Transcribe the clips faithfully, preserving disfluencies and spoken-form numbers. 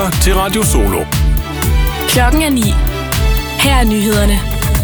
lytter til Radio Solo. Klokken er ni. Her er nyhederne.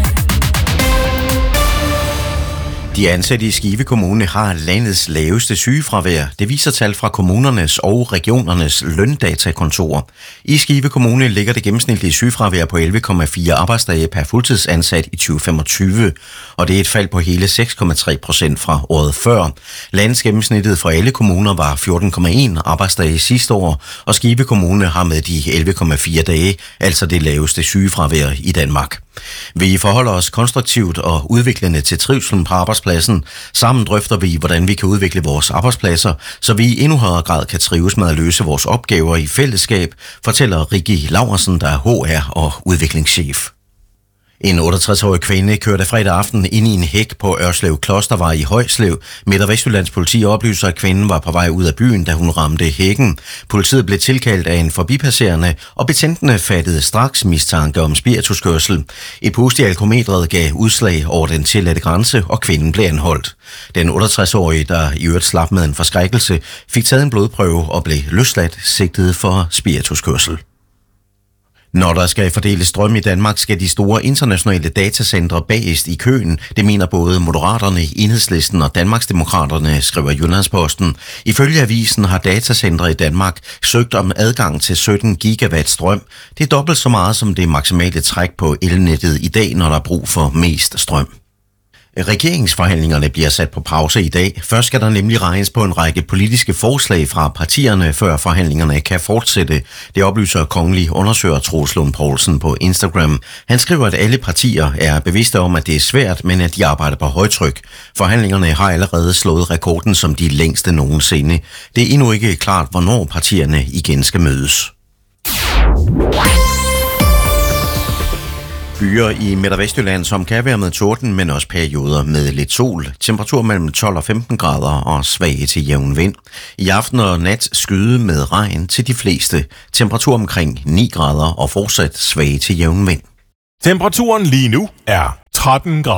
De ansatte i Skive Kommune har landets laveste sygefravær. Det viser tal fra kommunernes og regionernes løndatakontor. I Skive Kommune ligger det gennemsnitlige sygefravær på elleve komma fire arbejdsdage per fuldtidsansat i tyve femogtyve, og det er et fald på hele seks komma tre procent fra året før. Landsgennemsnittet for alle kommuner var fjorten komma en arbejdsdage sidste år, og Skive Kommune har med de elleve komma fire dage, altså det laveste sygefravær i Danmark. Vi forholder os konstruktivt og udviklende til trivselen på arbejdspladsen. Sammen drøfter vi, hvordan vi kan udvikle vores arbejdspladser, så vi i endnu højere grad kan trives med at løse vores opgaver i fællesskab, fortæller Rikke Laursen, der er H R og udviklingschef. En otteogtres-årig kvinde kørte fredag aften ind i en hæk på Ørslev Klostervej i Højslev. Midt- og Vestjyllands politi oplyser, at kvinden var på vej ud af byen, da hun ramte hækken. Politiet blev tilkaldt af en forbipasserende, og betjentene fattede straks mistanke om spirituskørsel. Et pust i alkometret gav udslag over den tilladte grænse, og kvinden blev anholdt. Den otteogtres-årige, der i øvrigt slap med en forskrækkelse, fik taget en blodprøve og blev løsladt sigtet for spirituskørsel. Når der skal fordeles strøm i Danmark, skal de store internationale datacentre bagest i køen. Det mener både Moderaterne, Enhedslisten og Danmarksdemokraterne, skriver Jyllandsposten. Ifølge avisen har datacentre i Danmark søgt om adgang til sytten gigawatt strøm. Det er dobbelt så meget som det maksimale træk på elnettet i dag, når der er brug for mest strøm. Regeringsforhandlingerne bliver sat på pause i dag. Først skal der nemlig regnes på en række politiske forslag fra partierne, før forhandlingerne kan fortsætte. Det oplyser kongelig undersøger Troels Lund Poulsen på Instagram. Han skriver, at alle partier er bevidste om, at det er svært, men at de arbejder på højtryk. Forhandlingerne har allerede slået rekorden som de længste nogensinde. Det er endnu ikke klart, hvornår partierne igen skal mødes. Byer i Midt- og Vestjylland, som kan være med torden, men også perioder med lidt sol. Temperatur mellem tolv og femten grader og svag til jævn vind. I aften og nat skyde med regn til de fleste. Temperatur omkring ni grader og fortsat svag til jævn vind. Temperaturen lige nu er tretten grader.